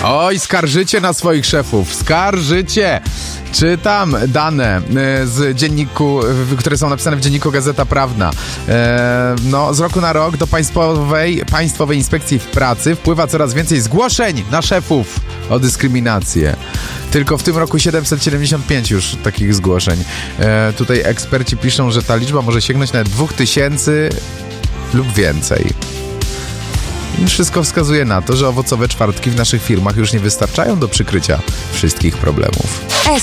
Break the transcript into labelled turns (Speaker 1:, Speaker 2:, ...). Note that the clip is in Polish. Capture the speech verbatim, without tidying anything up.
Speaker 1: Oj, skarżycie na swoich szefów, skarżycie. Czytam dane z dzienniku, które są napisane w dzienniku Gazeta Prawna. E, no, z roku na rok do Państwowej, Państwowej Inspekcji w Pracy wpływa coraz więcej zgłoszeń na szefów o dyskryminację. Tylko w tym roku siedemset siedemdziesiąt pięć już takich zgłoszeń. E, tutaj eksperci piszą, że ta liczba może sięgnąć nawet dwóch tysięcy lub więcej. Wszystko wskazuje na to, że owocowe czwartki w naszych firmach już nie wystarczają do przykrycia wszystkich problemów.